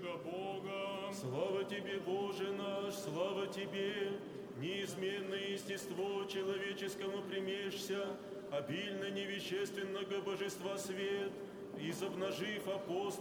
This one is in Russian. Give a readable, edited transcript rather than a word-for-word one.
только Богом. Слава Тебе, Боже наш, слава Тебе! Неизменное естество человеческому примешься, обильно невещественного божества свет, изобнажив апостол,